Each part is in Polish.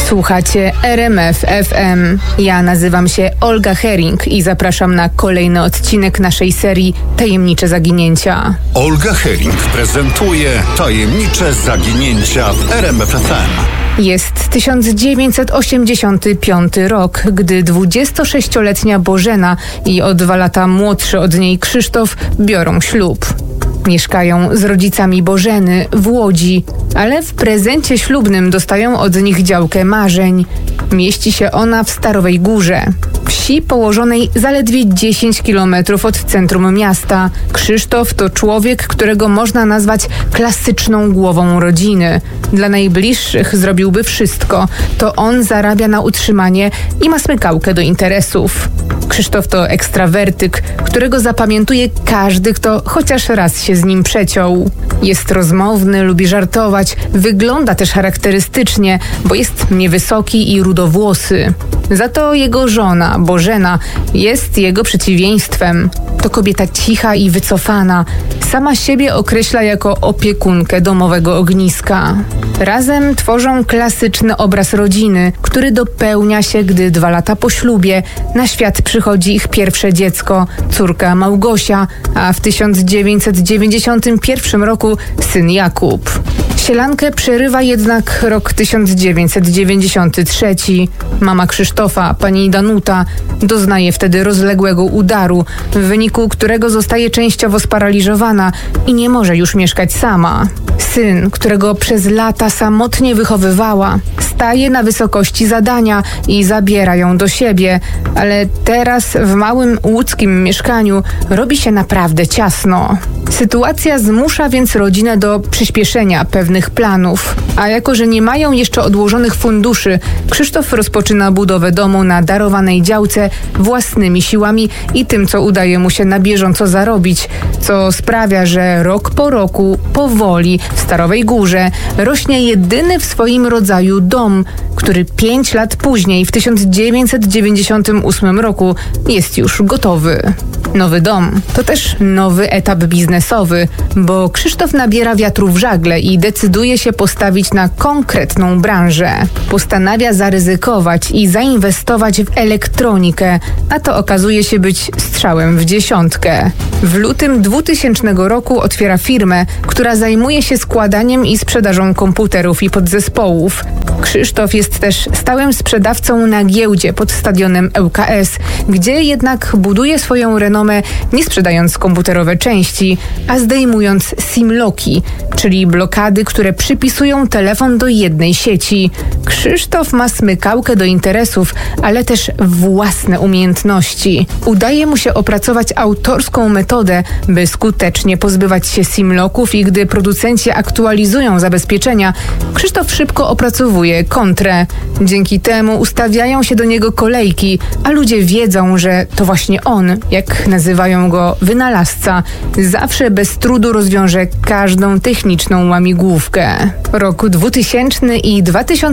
Słuchacie RMF FM. Ja nazywam się Olga Hering i zapraszam na kolejny odcinek naszej serii Tajemnicze Zaginięcia. Olga Hering prezentuje Tajemnicze Zaginięcia w RMF FM. Jest 1985 rok, gdy 26-letnia Bożena i o 2 lata młodszy od niej Krzysztof biorą ślub. Mieszkają z rodzicami Bożeny w Łodzi, ale w prezencie ślubnym dostają od nich działkę marzeń. Mieści się ona w Starowej Górze, wsi położonej zaledwie 10 km od centrum miasta. Krzysztof to człowiek, którego można nazwać klasyczną głową rodziny. Dla najbliższych zrobiłby wszystko. To on zarabia na utrzymanie i ma smykałkę do interesów. Krzysztof to ekstrawertyk, którego zapamiętuje każdy, kto chociaż raz się z nim przeciął. Jest rozmowny, lubi żartować, wygląda też charakterystycznie, bo jest niewysoki i rudowłosy. Za to jego żona, Bożena, jest jego przeciwieństwem. To kobieta cicha i wycofana. Sama siebie określa jako opiekunkę domowego ogniska. Razem tworzą klasyczny obraz rodziny, który dopełnia się, gdy 2 lata po ślubie na świat przychodzi ich pierwsze dziecko, córka Małgosia, a w 1991 roku syn Jakub. Sielankę przerywa jednak rok 1993. Mama Krzysztofa, pani Danuta, doznaje wtedy rozległego udaru, w wyniku którego zostaje częściowo sparaliżowana i nie może już mieszkać sama. Syn, którego przez lata samotnie wychowywała, staje na wysokości zadania i zabiera ją do siebie, ale teraz w małym łódzkim mieszkaniu robi się naprawdę ciasno. Sytuacja zmusza więc rodzinę do przyspieszenia pewnych planów, a jako że nie mają jeszcze odłożonych funduszy, Krzysztof rozpoczyna budowę domu na darowanej działce własnymi siłami i tym, co udaje mu się na bieżąco zarobić, co sprawia, że rok po roku powoli w Starowej Górze rośnie jedyny w swoim rodzaju dom, który 5 lat później, w 1998 roku, jest już gotowy. Nowy dom to też nowy etap biznesowy, bo Krzysztof nabiera wiatru w żagle i decyduje się postawić na konkretną branżę. Postanawia zaryzykować i zainwestować w elektronikę, a to okazuje się być strzałem w dziesiątkę. W lutym 2000 roku otwiera firmę, która zajmuje się składaniem i sprzedażą komputerów i podzespołów. Krzysztof jest też stałym sprzedawcą na giełdzie pod stadionem ŁKS, gdzie jednak buduje swoją renomę nie sprzedając komputerowe części, a zdejmując SIM-locki, czyli blokady, które przypisują telefon do jednej sieci. Krzysztof ma smykałkę do interesów, ale też własne umiejętności. Udaje mu się opracować autorską metodę, by skutecznie pozbywać się SIM-locków i gdy producenci aktualizują zabezpieczenia, Krzysztof szybko opracowuje kontrę. Dzięki temu ustawiają się do niego kolejki, a ludzie wiedzą, że to właśnie on, jak nazywają go wynalazca, zawsze bez trudu rozwiąże każdą techniczną łamigłówkę. Rok 2000 i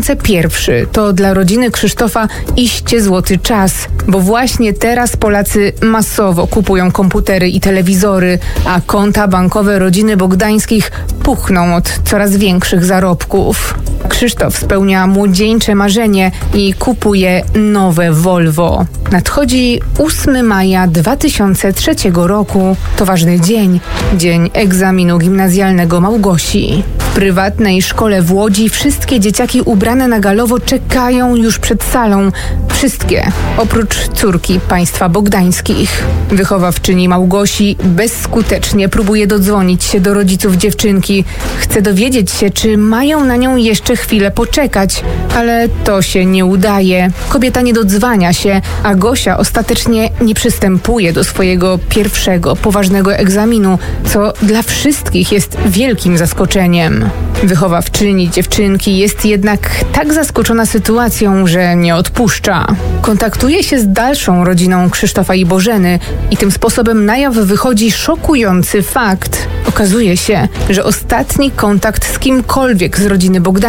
2001 to dla rodziny Krzysztofa iście złoty czas, bo właśnie teraz Polacy masowo kupują komputery i telewizory, a konta bankowe rodziny Bogdańskich puchną od coraz większych zarobków. Krzysztof spełnia młodzieńcze marzenie i kupuje nowe Volvo. Nadchodzi 8 maja 2003 roku. To ważny dzień, dzień egzaminu gimnazjalnego Małgosi. W prywatnej szkole w Łodzi wszystkie dzieciaki ubrane na galowo czekają już przed salą. Wszystkie, oprócz córki państwa Bogdańskich. Wychowawczyni Małgosi bezskutecznie próbuje dodzwonić się do rodziców dziewczynki. Chce dowiedzieć się, czy mają na nią jeszcze chwilę poczekać, ale to się nie udaje. Kobieta nie dodzwania się, a Gosia ostatecznie nie przystępuje do swojego pierwszego, poważnego egzaminu, co dla wszystkich jest wielkim zaskoczeniem. Wychowawczyni dziewczynki jest jednak tak zaskoczona sytuacją, że nie odpuszcza. Kontaktuje się z dalszą rodziną Krzysztofa i Bożeny i tym sposobem na jaw wychodzi szokujący fakt. Okazuje się, że ostatni kontakt z kimkolwiek z rodziny Bogdańskich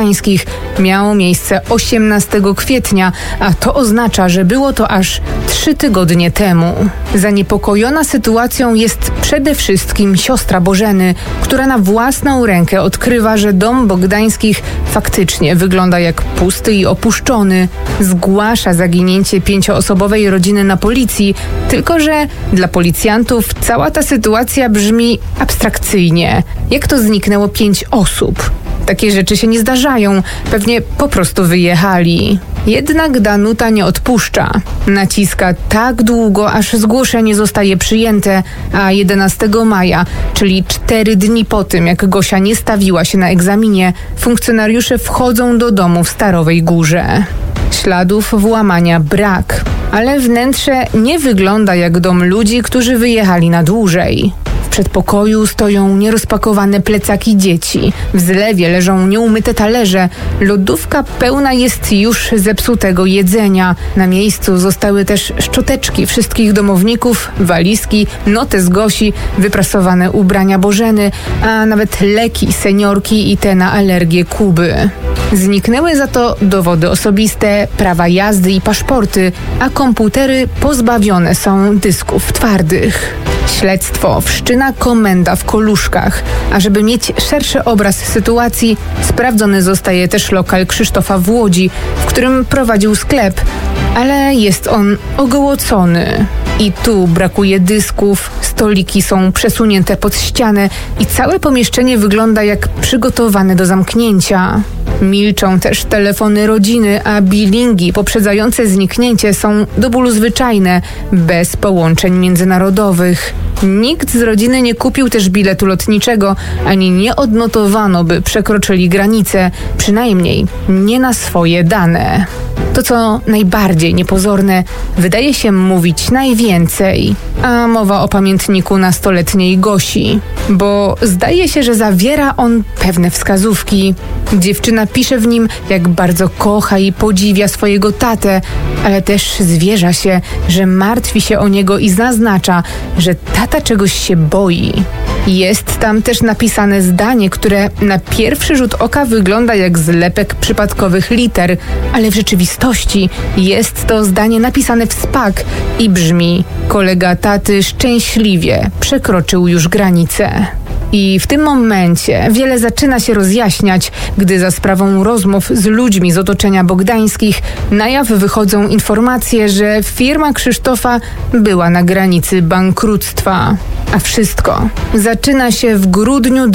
Bogdańskich miało miejsce 18 kwietnia, a to oznacza, że było to aż 3 tygodnie temu. Zaniepokojona sytuacją jest przede wszystkim siostra Bożeny, która na własną rękę odkrywa, że dom Bogdańskich faktycznie wygląda jak pusty i opuszczony. Zgłasza zaginięcie 5-osobowej rodziny na policji, tylko że dla policjantów cała ta sytuacja brzmi abstrakcyjnie. Jak to zniknęło 5 osób? Takie rzeczy się nie zdarzają. Pewnie po prostu wyjechali. Jednak Danuta nie odpuszcza. Naciska tak długo, aż zgłoszenie zostaje przyjęte, a 11 maja, czyli 4 dni po tym, jak Gosia nie stawiła się na egzaminie, funkcjonariusze wchodzą do domu w Starowej Górze. Śladów włamania brak, ale wnętrze nie wygląda jak dom ludzi, którzy wyjechali na dłużej. W przedpokoju stoją nierozpakowane plecaki dzieci. W zlewie leżą nieumyte talerze. Lodówka pełna jest już zepsutego jedzenia. Na miejscu zostały też szczoteczki wszystkich domowników, walizki, notes Gosi, wyprasowane ubrania Bożeny, a nawet leki seniorki i te na alergię Kuby. Zniknęły za to dowody osobiste, prawa jazdy i paszporty, a komputery pozbawione są dysków twardych. Śledztwo wszczyna komenda w Koluszkach, a żeby mieć szerszy obraz sytuacji, sprawdzony zostaje też lokal Krzysztofa w Łodzi, w którym prowadził sklep, ale jest on ogołocony. I tu brakuje dysków, stoliki są przesunięte pod ścianę i całe pomieszczenie wygląda jak przygotowane do zamknięcia. Milczą też telefony rodziny, a bilingi poprzedzające zniknięcie są do bólu zwyczajne, bez połączeń międzynarodowych. Nikt z rodziny nie kupił też biletu lotniczego, ani nie odnotowano, by przekroczyli granicę, przynajmniej nie na swoje dane. To, co najbardziej niepozorne, wydaje się mówić najwięcej, a mowa o pamiętniku nastoletniej Gosi, bo zdaje się, że zawiera on pewne wskazówki. Dziewczyna pisze w nim, jak bardzo kocha i podziwia swojego tatę, ale też zwierza się, że martwi się o niego i zaznacza, że tata czegoś się boi. Jest tam też napisane zdanie, które na pierwszy rzut oka wygląda jak zlepek przypadkowych liter, ale w rzeczywistości jest to zdanie napisane w spak i brzmi: kolega taty szczęśliwie przekroczył już granicę. I w tym momencie wiele zaczyna się rozjaśniać, gdy za sprawą rozmów z ludźmi z otoczenia Bogdańskich na jaw wychodzą informacje, że firma Krzysztofa była na granicy bankructwa. A wszystko zaczyna się w grudniu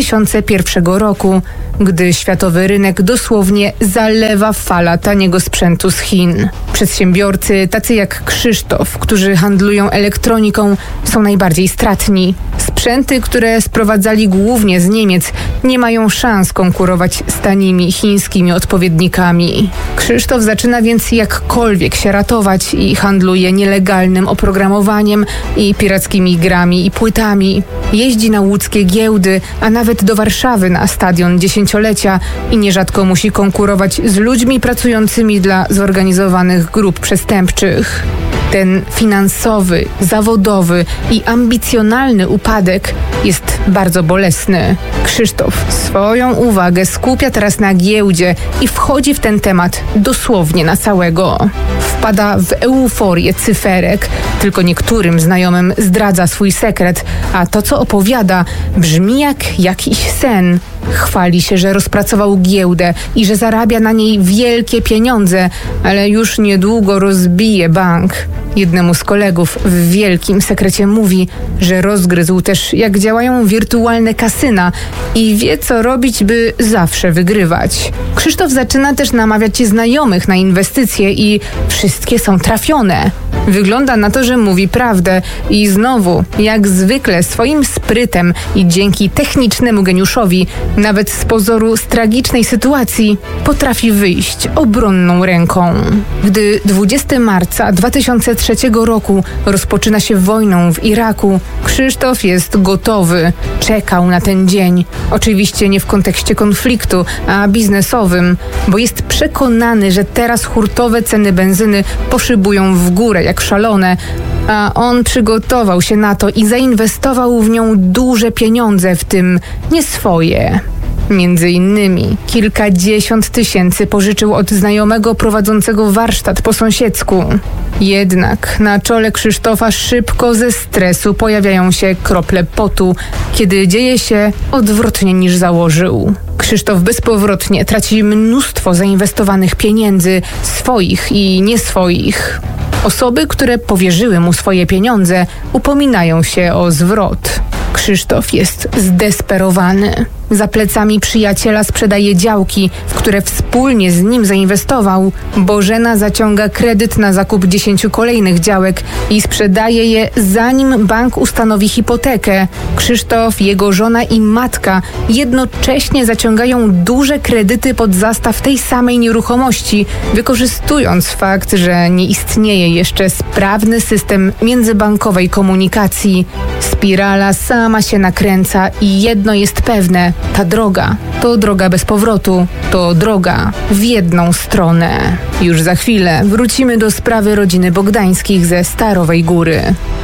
2001 roku, gdy światowy rynek dosłownie zalewa fala taniego sprzętu z Chin. Przedsiębiorcy, tacy jak Krzysztof, którzy handlują elektroniką, są najbardziej stratni. Sprzęty, które sprowadzali głównie z Niemiec, nie mają szans konkurować z tanimi chińskimi odpowiednikami. Krzysztof zaczyna więc jakkolwiek się ratować i handluje nielegalnym oprogramowaniem i pirackimi grami i płytami. Jeździ na łódzkie giełdy, a nawet do Warszawy na stadion dziesięciolecia i nierzadko musi konkurować z ludźmi pracującymi dla zorganizowanych grup przestępczych. Ten finansowy, zawodowy i ambicjonalny upadek jest bardzo bolesny. Krzysztof swoją uwagę skupia teraz na giełdzie i wchodzi w ten temat dosłownie na całego. Wpada w euforię cyferek, tylko niektórym znajomym zdradza swój sekret, a to, co opowiada, brzmi jak jakiś sen. Chwali się, że rozpracował giełdę i że zarabia na niej wielkie pieniądze, ale już niedługo rozbije bank. Jednemu z kolegów w wielkim sekrecie mówi, że rozgryzł też, jak działają wirtualne kasyna i wie, co robić, by zawsze wygrywać. Krzysztof zaczyna też namawiać znajomych na inwestycje i wszystkie są trafione. Wygląda na to, że mówi prawdę i znowu, jak zwykle, swoim sprytem i dzięki technicznemu geniuszowi, nawet z pozoru z tragicznej sytuacji, potrafi wyjść obronną ręką. Gdy 20 marca 2003 roku rozpoczyna się wojną w Iraku, Krzysztof jest gotowy. Czekał na ten dzień. Oczywiście nie w kontekście konfliktu, a biznesowym, bo jest przekonany, że teraz hurtowe ceny benzyny poszybują w górę jak szalone, a on przygotował się na to i zainwestował w nią duże pieniądze, w tym nie swoje. Między innymi kilkadziesiąt tysięcy pożyczył od znajomego prowadzącego warsztat po sąsiedzku. Jednak na czole Krzysztofa szybko ze stresu pojawiają się krople potu, kiedy dzieje się odwrotnie niż założył. Krzysztof bezpowrotnie traci mnóstwo zainwestowanych pieniędzy, swoich i nieswoich. Osoby, które powierzyły mu swoje pieniądze, upominają się o zwrot. Krzysztof jest zdesperowany. Za plecami przyjaciela sprzedaje działki, w które wspólnie z nim zainwestował. Bożena zaciąga kredyt na zakup 10 kolejnych działek i sprzedaje je, zanim bank ustanowi hipotekę. Krzysztof, jego żona i matka jednocześnie zaciągają duże kredyty pod zastaw tej samej nieruchomości, wykorzystując fakt, że nie istnieje jeszcze sprawny system międzybankowej komunikacji. Spirala sama się nakręca i jedno jest pewne: ta droga to droga bez powrotu, to droga w jedną stronę. Już za chwilę wrócimy do sprawy rodziny Bogdańskich ze Starowej Góry.